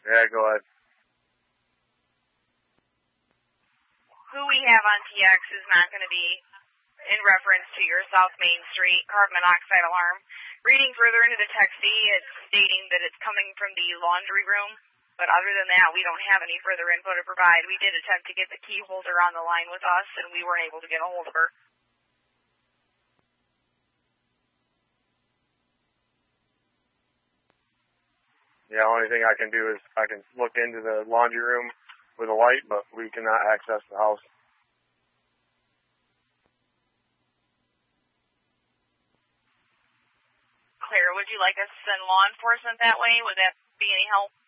Yeah, go ahead. Who we have on TX is not going to be in reference to your South Main Street carbon monoxide alarm. Reading further into the texty, it's stating that it's coming from the laundry room, but other than that, we don't have any further info to provide. We did attempt to get the key holder on the line with us, and we weren't able to get a hold of her. The only thing I can do is I can look into the laundry room with a light, but we cannot access the house. Claire, would you like us to send law enforcement that way? Would that be any help?